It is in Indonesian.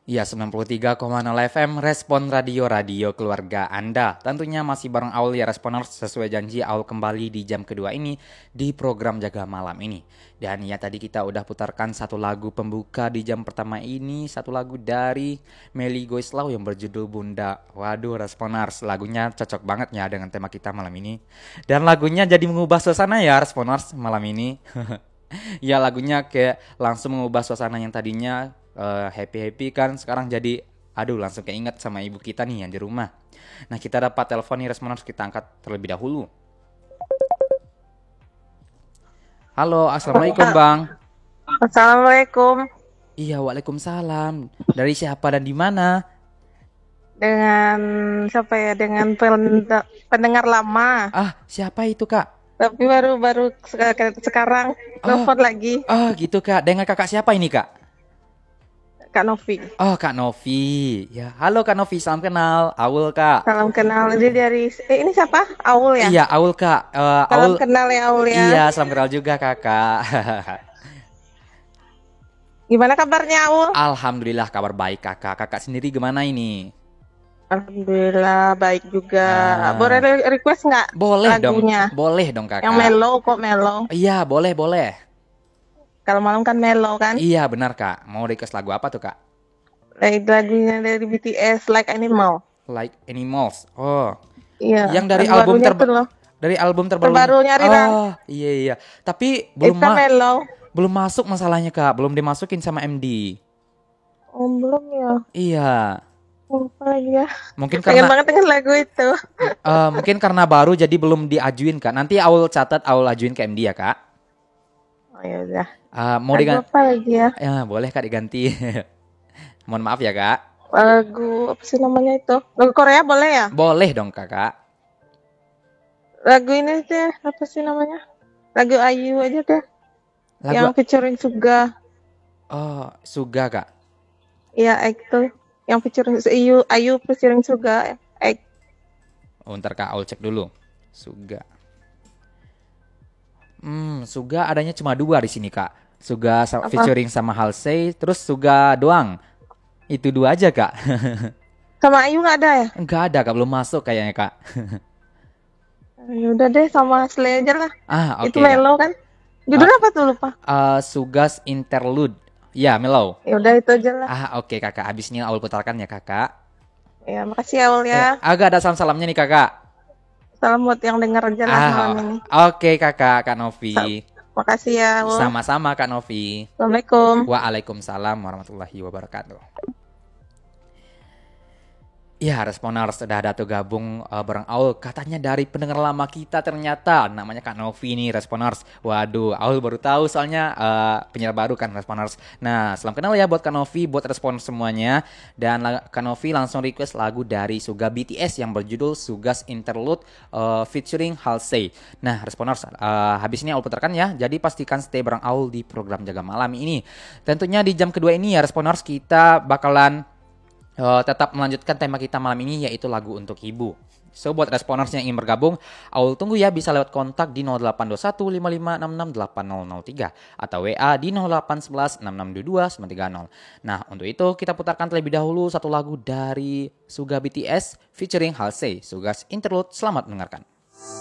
Ya, 93,0 FM Respon Radio Keluarga Anda. Tentunya masih bareng Aul ya Responers. Sesuai janji Aul kembali di jam kedua ini di program Jaga Malam ini. Dan ya tadi kita udah putarkan satu lagu pembuka di jam pertama ini. Satu lagu dari Melly Goeslaw yang berjudul Bunda. Waduh Responers, lagunya cocok banget ya dengan tema kita malam ini. Dan lagunya jadi mengubah suasana ya Responers malam ini. Ya lagunya kayak langsung mengubah suasana yang tadinya happy-happy kan sekarang jadi aduh langsung keinget sama ibu kita nih yang di rumah. Nah kita dapat telepon nih Resmoners, kita angkat terlebih dahulu. Halo, assalamualaikum bang. Assalamualaikum. Iya waalaikumsalam. Dari siapa dan di mana? Dengan siapa ya? Dengan pendengar lama. Ah siapa itu kak? Tapi baru sekarang Oh telepon lagi. oh gitu kak. Dengan kakak siapa ini kak? Kak Novi. Oh Kak Novi. Ya halo Kak Novi, salam kenal. Aul kak. Salam kenal. Dia dari ini siapa? Aul ya? Iya Aul kak. Aul. Salam kenal ya Aul ya. Iya salam kenal juga kakak. Gimana kabarnya Aul? Alhamdulillah kabar baik kakak. Kakak sendiri gimana ini? Alhamdulillah baik juga. Boleh Ah, request nggak lagunya? boleh dong Yang kakak. mellow kok mellow. Iya boleh boleh. Kalau malam kan mellow kan? Iya benar kak. Mau request lagu apa tuh kak? Lagunya dari BTS Like Animal. Like Animals. Oh, Iya, yang dari lagu album barunya itu loh. terbarunya. Terbarunya Rira. Oh iya iya. Tapi Itu kan mellow. belum masuk masalahnya kak. Belum dimasukin sama MD. Oh, belum ya. Iya. Lupa lagi ya. Mungkin Pengen karena banget dengan lagu itu. mungkin karena baru jadi belum diajuin kak. Nanti Aul catat Aul ajuin ke MD ya kak. Oh ya udah. Mau Lagu diganti? apa lagi ya? Ya boleh kak diganti. Mohon maaf ya kak. Lagu apa sih namanya itu? Lagu Korea boleh ya? Boleh dong kakak. Lagu ini deh, apa sih namanya? Lagu Ayu aja deh. Yang Lagu featuring Suga. Suga kak. Iya, itu. Yang featuring Ayu featuring Suga. Oh, ntar kak Aul cek dulu. Suga. Suga adanya cuma dua di sini kak. Suga Apa? featuring sama Halsey, terus Suga doang. Itu dua aja kak. Sama Ayu nggak ada ya? Enggak ada kak, belum masuk kayaknya kak. Ya udah deh, sama Slay aja lah. Itu Oke kak. Melo kan? Uh, Judul apa tuh lupa? Sugas Interlude. Ya Mellow. Ya udah itu aja lah. Oke kakak. Abis ini Aul putarkan ya kakak. Ya, makasih ya Ul ya. Agak ada salam-salamnya nih kakak. Salam buat yang denger aja lah malam ini. Oke kakak, Kak Novi. Makasih ya Ul. Sama-sama Kak Novi. Assalamualaikum. Waalaikumsalam warahmatullahi wabarakatuh. Ya, Responers sudah ada tuh gabung bareng Aul. Katanya dari pendengar lama kita ternyata namanya Kak Novi nih Responers. Waduh, Aul baru tahu soalnya penyiar baru kan Responers. Nah, salam kenal ya buat Kak Novi, buat Responers semuanya. Dan Kak Novi langsung request lagu dari Suga BTS yang berjudul Sugas Interlude featuring Halsey. Nah, Responers, habis ini Aul putarkan ya. Jadi pastikan stay bareng Aul di program Jaga Malam ini. Tentunya di jam kedua ini ya Responers kita bakalan tetap melanjutkan tema kita malam ini yaitu lagu untuk ibu. So buat responers yang ingin bergabung, Aul tunggu ya bisa lewat kontak di 0821 5566 8003 atau WA di 0811 6622 930. Nah, untuk itu kita putarkan terlebih dahulu satu lagu dari Suga BTS featuring Halsey, Sugas Interlude. Selamat mendengarkan.